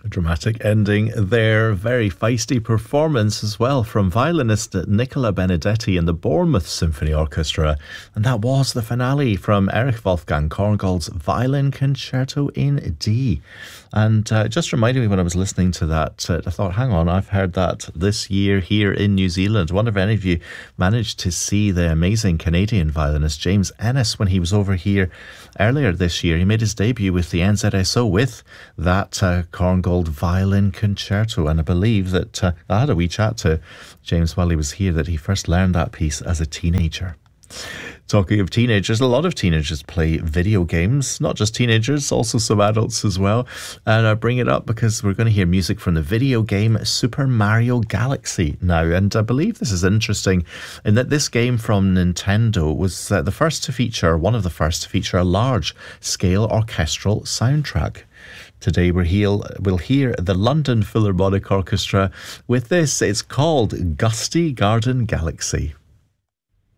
A dramatic ending there. Very feisty performance as well from violinist Nicola Benedetti and the Bournemouth Symphony Orchestra. And that was the finale from Erich Wolfgang Korngold's Violin Concerto in D. And just reminded me when I was listening to that, I thought, hang on, I've heard that this year here in New Zealand. I wonder if any of you managed to see the amazing Canadian violinist James Ennis when he was over here earlier this year. He made his debut with the NZSO with that Korngold Violin Concerto. And I believe that I had a wee chat to James while he was here, that he first learned that piece as a teenager. Talking of teenagers, a lot of teenagers play video games, not just teenagers, also some adults as well. And I bring it up because we're going to hear music from the video game Super Mario Galaxy now. And I believe this is interesting in that this game from Nintendo was one of the first to feature a large-scale orchestral soundtrack. Today we'll hear the London Philharmonic Orchestra with this. It's called Gusty Garden Galaxy.